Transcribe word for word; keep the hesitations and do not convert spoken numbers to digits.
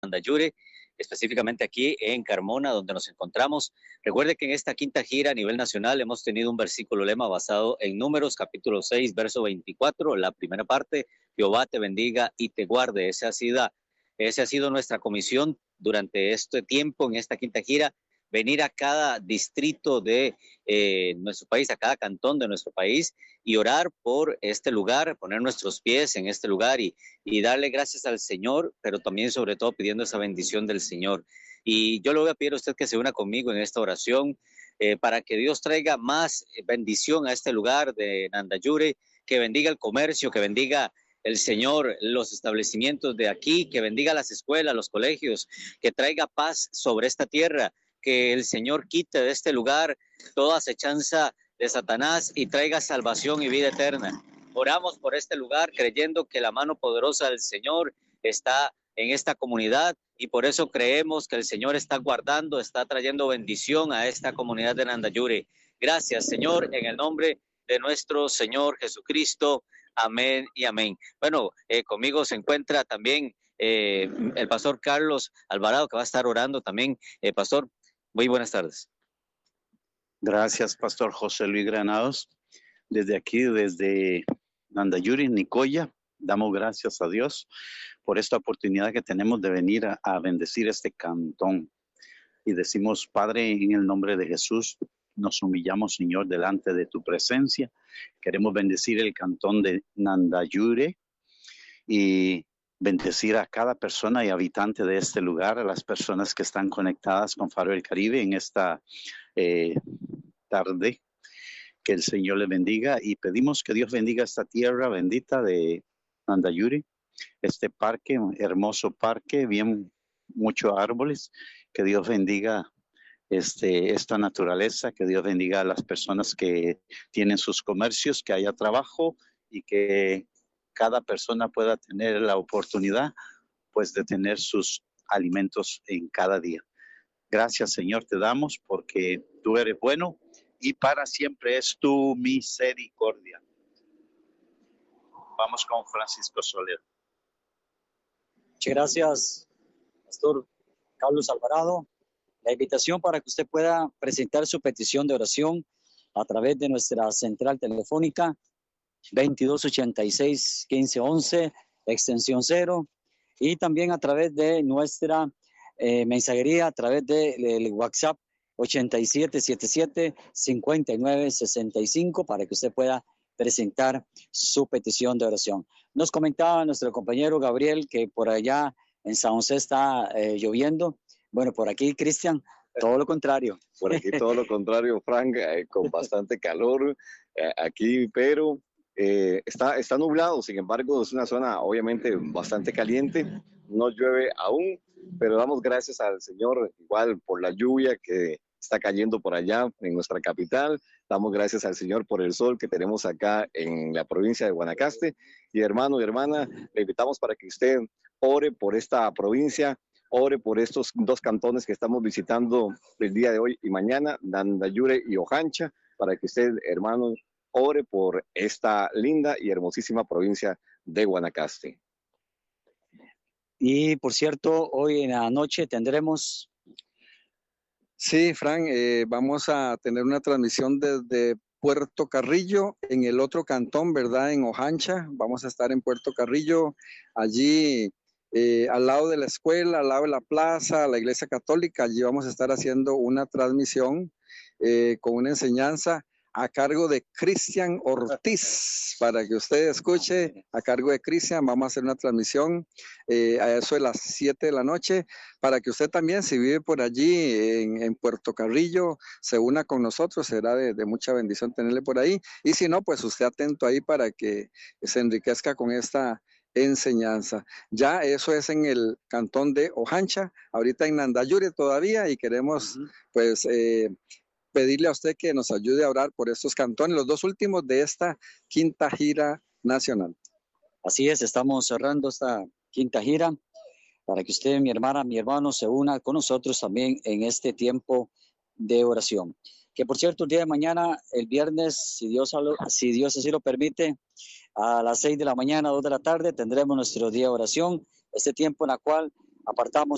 Nandayure, específicamente aquí en Carmona, donde nos encontramos. Recuerde que en esta quinta gira a nivel nacional hemos tenido un versículo lema basado en Números, capítulo seis, verso veinticuatro, la primera parte: Jehová te bendiga y te guarde. Esa ha sido, esa ha sido nuestra comisión durante este tiempo, en esta quinta gira, venir a cada distrito de eh, nuestro país, a cada cantón de nuestro país, y orar por este lugar, poner nuestros pies en este lugar y, y darle gracias al Señor, pero también sobre todo pidiendo esa bendición del Señor. Y yo le voy a pedir a usted que se una conmigo en esta oración eh, para que Dios traiga más bendición a este lugar de Nandayure, que bendiga el comercio, que bendiga el Señor los establecimientos de aquí, que bendiga las escuelas, los colegios, que traiga paz sobre esta tierra, que el Señor quite de este lugar toda acechanza de Satanás y traiga salvación y vida eterna. Oramos por este lugar creyendo que la mano poderosa del Señor está en esta comunidad y por eso creemos que el Señor está guardando, está trayendo bendición a esta comunidad de Nandayure. Gracias, Señor, en el nombre de nuestro Señor Jesucristo. Amén y amén. Bueno, eh, conmigo se encuentra también eh, el pastor Carlos Alvarado, que va a estar orando también. Eh, pastor, muy buenas tardes. Gracias, pastor José Luis Granados. Desde aquí, desde Nandayure, Nicoya, damos gracias a Dios por esta oportunidad que tenemos de venir a, a bendecir este cantón. Y decimos, Padre, en el nombre de Jesús, nos humillamos, Señor, delante de tu presencia. Queremos bendecir el cantón de Nandayure y bendecir a cada persona y habitante de este lugar, a las personas que están conectadas con Faro del Caribe en esta eh, tarde. Que el Señor le bendiga y pedimos que Dios bendiga esta tierra bendita de Nandayure, este parque, hermoso parque, bien muchos árboles. Que Dios bendiga este, esta naturaleza, que Dios bendiga a las personas que tienen sus comercios, que haya trabajo y que cada persona pueda tener la oportunidad pues de tener sus alimentos en cada día. Gracias, Señor, te damos porque tú eres bueno y para siempre es tu misericordia. Vamos con Francisco Soler. Muchas gracias, pastor Carlos Alvarado. La invitación para que usted pueda presentar su petición de oración a través de nuestra central telefónica veintidós ochenta y seis, quince once, extensión cero, y también a través de nuestra eh, mensajería, a través del de WhatsApp ochenta y siete setenta y siete, cincuenta y nueve sesenta y cinco, para que usted pueda presentar su petición de oración. Nos comentaba nuestro compañero Gabriel que por allá en San José está eh, lloviendo. Bueno, por aquí, Cristian, todo lo contrario. Por aquí todo lo contrario, Frank, eh, con bastante calor eh, aquí, pero eh, está, está nublado. Sin embargo, es una zona obviamente bastante caliente, no llueve aún, pero damos gracias al Señor igual por la lluvia que está cayendo por allá en nuestra capital. Damos gracias al Señor por el sol que tenemos acá en la provincia de Guanacaste. Y hermano y hermana, le invitamos para que usted ore por esta provincia, ore por estos dos cantones que estamos visitando el día de hoy y mañana, Nandayure y Ojancha, para que usted, hermano, ore por esta linda y hermosísima provincia de Guanacaste. Y por cierto, hoy en la noche tendremos... Sí, Frank, eh, vamos a tener una transmisión desde Puerto Carrillo, en el otro cantón, ¿verdad? En Ojancha. Vamos a estar en Puerto Carrillo, allí eh, al lado de la escuela, al lado de la plaza, la iglesia católica. Allí vamos a estar haciendo una transmisión eh, con una enseñanza a cargo de Cristian Ortiz, para que usted escuche, a cargo de Cristian. Vamos a hacer una transmisión eh, a eso de las siete de la noche, para que usted también, si vive por allí en, en Puerto Carrillo, se una con nosotros. Será de, de mucha bendición tenerle por ahí, y si no, pues usted atento ahí para que se enriquezca con esta enseñanza. Ya eso es en el cantón de Ojancha, ahorita en Nandayure todavía, y queremos uh-huh. pues eh, pedirle a usted que nos ayude a orar por estos cantones, los dos últimos de esta quinta gira nacional. Así es, estamos cerrando esta quinta gira para que usted, mi hermana, mi hermano, se una con nosotros también en este tiempo de oración. Que por cierto, el día de mañana, el viernes, si Dios, si Dios así lo permite, a las seis de la mañana, dos de la tarde, tendremos nuestro día de oración, este tiempo en el cual apartamos